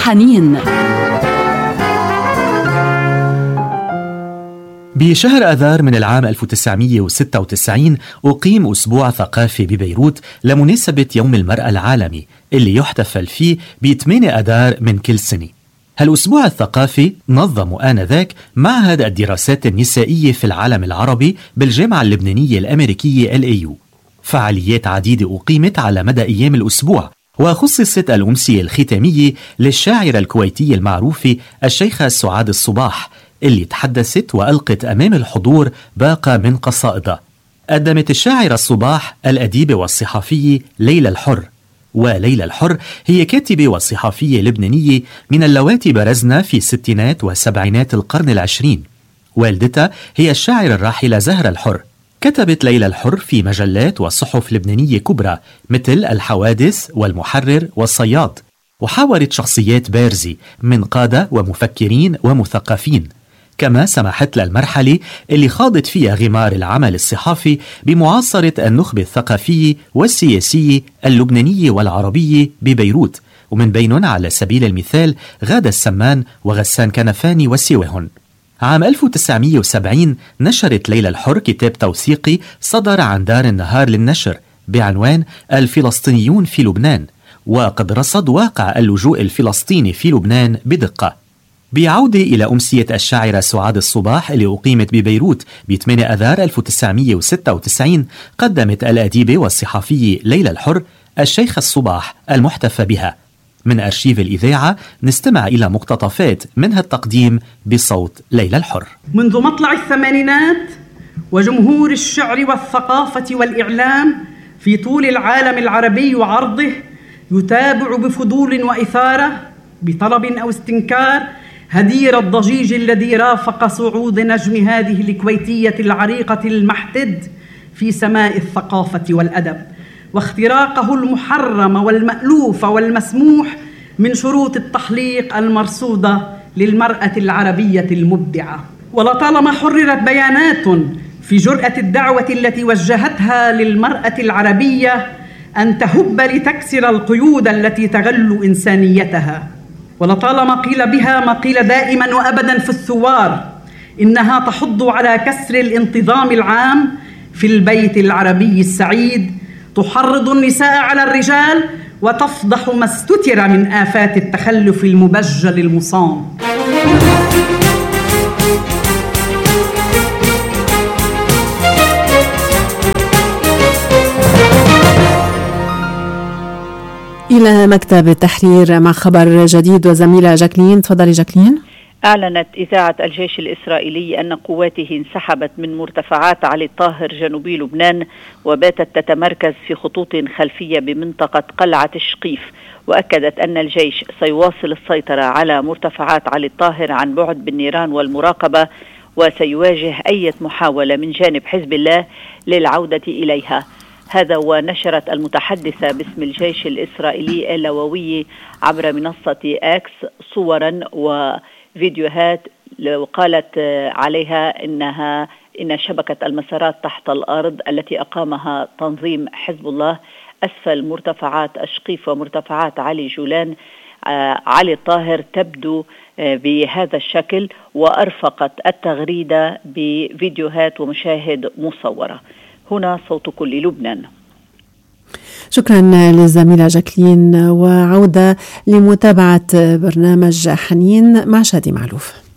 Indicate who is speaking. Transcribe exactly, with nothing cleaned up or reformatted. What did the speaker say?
Speaker 1: حنين.
Speaker 2: بشهر أذار من العام ألف وتسعمئة وستة وتسعين أقيم أسبوع ثقافي ببيروت لمناسبة يوم المرأة العالمي اللي يحتفل فيه ب ثمانية أذار من كل سنة. هالأسبوع الثقافي نظموا آنذاك معهد الدراسات النسائية في العالم العربي بالجامعة اللبنانية الأمريكية إل إيه يو. فعاليات عديدة أقيمت على مدى أيام الأسبوع، وخصصت الأمسية الختامية للشاعرة الكويتية المعروفة الشيخة سعاد الصباح، اللي تحدثت وألقت أمام الحضور باقة من قصائدها. قدمت الشاعرة الصباح الأديبة والصحفية ليلى الحر، وليلى الحر هي كاتبة وصحفية لبنانية من اللواتي برزنا في ستينات وسبعينات القرن العشرين. والدتها هي الشاعرة الراحلة زهرة الحر. كتبت ليلى الحر في مجلات وصحف لبنانية كبرى مثل الحوادث والمحرر والصياد، وحاورت شخصيات بارزة من قادة ومفكرين ومثقفين. كما سمحت للمرحلة اللي خاضت فيها غمار العمل الصحافي بمعاصرة النخبة الثقافية والسياسية اللبنانية والعربية ببيروت، ومن بينهم على سبيل المثال غادة السمان وغسان كنفاني وسواهن. عام ألف وتسعمئة وسبعين نشرت ليلى الحر كتاب توثيقي صدر عن دار النهار للنشر بعنوان الفلسطينيون في لبنان، وقد رصد واقع اللجوء الفلسطيني في لبنان بدقة. بعودة إلى أمسية الشاعرة سعاد الصباح اللي أقيمت ببيروت ب ثمانية أذار ألف وتسعمئة وستة وتسعين، قدمت الأديبة والصحفية ليلى الحر الشيخة الصباح المحتفى بها. من أرشيف الإذاعة نستمع إلى مقتطفات من هالتقديم بصوت ليلى الحر.
Speaker 3: منذ مطلع الثمانينات وجمهور الشعر والثقافة والإعلام في طول العالم العربي وعرضه يتابع بفضول وإثارة بطلب أو استنكار هدير الضجيج الذي رافق صعود نجم هذه الكويتية العريقة المحتد في سماء الثقافة والأدب، واختراقه المحرم والمألوف والمسموح من شروط التحليق المرصودة للمرأة العربية المبدعة. ولطالما حررت بيانات في جرأة الدعوة التي وجهتها للمرأة العربية أن تهب لتكسر القيود التي تغل إنسانيتها. ولطالما قيل بها ما قيل دائما وأبدا في الثوار، إنها تحض على كسر الانتظام العام في البيت العربي السعيد، تحرض النساء على الرجال وتفضح ما استتر من آفات التخلف المبجل المصان.
Speaker 1: إلى مكتب التحرير مع خبر جديد وزميلة جاكلين. تفضلي جاكلين.
Speaker 4: أعلنت إذاعة الجيش الإسرائيلي أن قواته انسحبت من مرتفعات علي الطاهر جنوبي لبنان، وباتت تتمركز في خطوط خلفية بمنطقة قلعة الشقيف. وأكدت أن الجيش سيواصل السيطرة على مرتفعات علي الطاهر عن بعد بالنيران والمراقبة، وسيواجه أي محاولة من جانب حزب الله للعودة إليها. هذا ونشرت المتحدثة باسم الجيش الإسرائيلي اللواوي عبر منصة إكس صورا وفيديوهات، وقالت عليها إنها إن شبكة المسارات تحت الأرض التي أقامها تنظيم حزب الله أسفل مرتفعات الشقيف ومرتفعات علي جولان علي الطاهر تبدو بهذا الشكل، وأرفقت التغريدة بفيديوهات ومشاهد مصورة. هنا صوت كل لبنان.
Speaker 1: شكرا للزميلة جاكلين، وعودة لمتابعة برنامج حنين مع شادي معلوف.